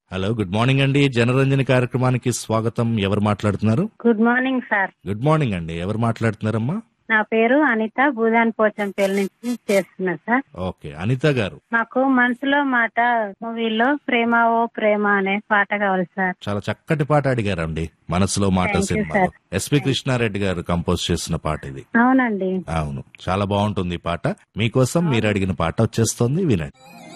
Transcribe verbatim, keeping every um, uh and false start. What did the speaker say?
Hello, good morning అండి. జనరంజని కార్యక్రమానికి స్వాగతం. ఎవరు మాట్లాడుతున్నారు? Good morning sir. Good morning అండి. ఎవరు మాట్లాడుతున్నారమ్మా? నా పేరు అనిత, భూదాన్ పోచంపల్లి నుంచి చేస్తున్నా సార్. ఓకే, అనిత గారు. మాకు మనసులో మాట మూవీలో ప్రేమ ఓ ప్రేమ అనే పాట కావాలి సార్. చాలా చక్కటి పాట అడిగారండి. మనసులో మాట Thank you, సినిమాలో sir. ఎస్పి కృష్ణారెడ్డి గారు కంపోజ్ చేసిన పాట ఇది. అవునండి. అవును, చాలా బాగుంటుంది ఈ పాట. మీకోసం మీరు అడిగిన పాట వచ్చేస్తోంది, వినండి.